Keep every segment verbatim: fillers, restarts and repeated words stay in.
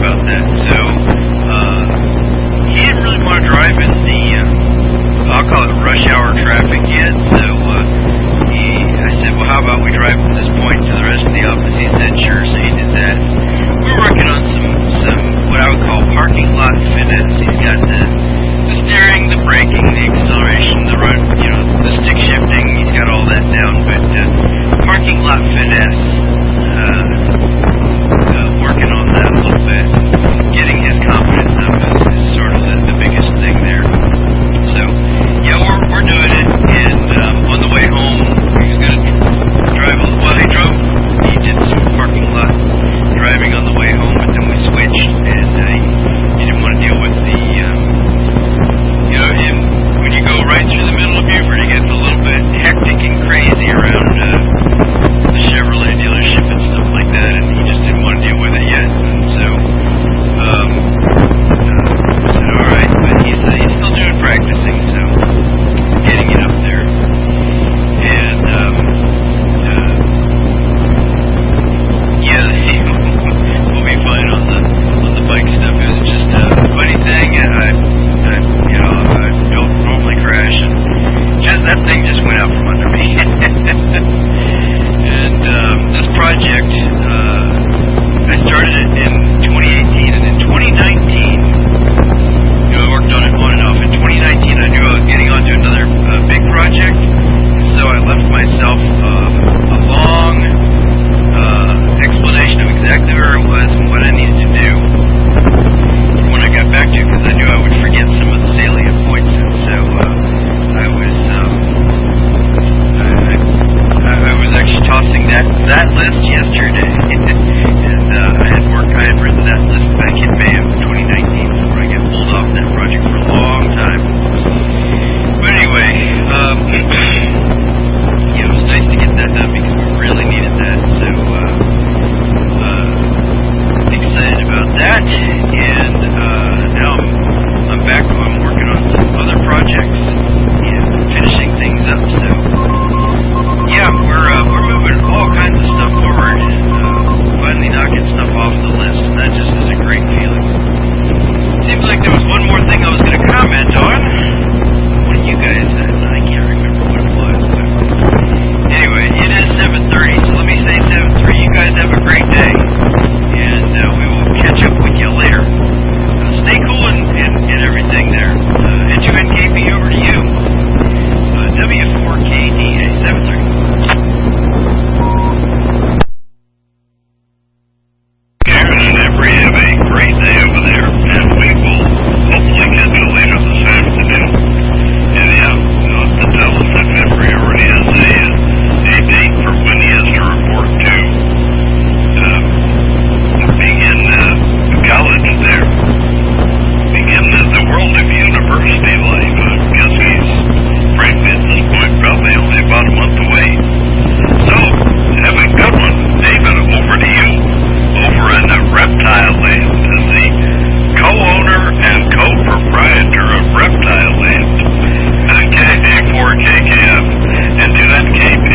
about that. So uh, he didn't really want to drive in the, uh, I'll call it rush hour traffic yet. So uh, he, I said, well, how about we drive from this point to the rest of the office? He said, sure. So he did that. We were working on some, some what I would call parking lot finesse. He's got the, the steering, the braking, the acceleration, the run, you know, the stick shifting. He's got all that down. But uh, parking lot finesse. Uh, uh, working on that a little bit. Getting his confidence up is, is sort of the, the biggest thing there. So, yeah, we're, we're doing it. And um, on the way home, he was going to drive a little. Well, he drove. He did some parking lot driving on the way home, but then we switched, and uh, he, he didn't want to deal with the, um, you know, and when you go right through the middle of Buford, it gets a little bit hectic and crazy around uh, the Chevrolet dealership and stuff like that, and he just didn't want to deal with it yet. And so, um, uh, I said, all right, but he's, uh, he's still doing practicing, so getting it up there. And, um, uh, yeah, we'll be fine on the on the bike stuff. It was just a funny thing. I, I you know, I don't normally crash, and just that thing just went out from under me. And um, this project, uh, I started it in twenty eighteen, and in twenty nineteen, you know, I worked on it on and off. In twenty nineteen, I knew I was getting onto another uh, big project, so I left myself um, a long uh, explanation of exactly where it was and what I needed to do when I got back to it, because I knew I would forget some of the salient points. And so uh, I was um, I, I, I was actually tossing that that list yesterday, and uh, I had worked I had written that list back in May of twenty nineteen before I got pulled off that project for a long time. But anyway, um, yeah, it was nice to get that done because we really needed that. So uh, uh, excited about that, and uh, now I'm, I'm back. I'm working on some other projects and finishing things up. So yeah, we're uh, we're moving all kinds of stuff forward. Uh, finally knocking stuff off the list, and that just is a great feeling. Seems like there was one more thing I was going to comment on. What you guys said, I can't remember what it was. But anyway, it is seven thirty, so let me say seven three. You guys have a great day, and uh, we will catch up with you later. Uh, stay cool and, and, and everything there. Uh, N two N K P over to you. Uh, W four K D A seven thirty. Karen and Every have a great day over there, and we will hopefully catch you later this afternoon. And yeah, not to tell us if Every already has a, a date for when he has to report to uh, begin uh, college there, begin uh, the world of university life. I guess he's, frankly, at this point, probably only about a month away. So, have a good one. David, over to you. Over in the Reptile Land, as the co-owner and co-proprietor of Reptile Land, K D four K K F, and do that K P.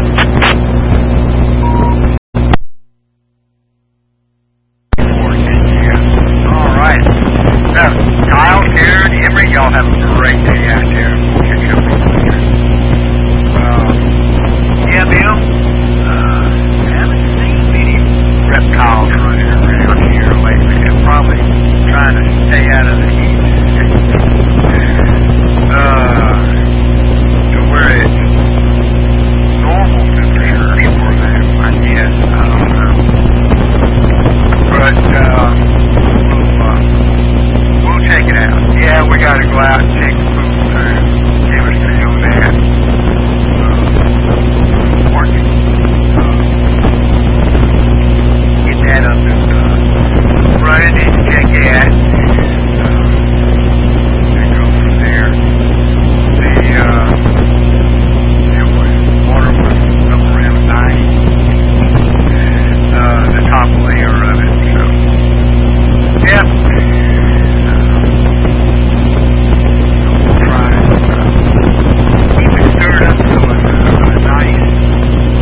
four K K F. All right. So, Kyle, Karen, Emery, y'all have a great day out there. We'll catch up with you later. Uh, yeah, Bill, uh, haven't seen many reptiles running around here lately. They're probably trying to stay out of the heat. uh, to where it's normal temperatures for the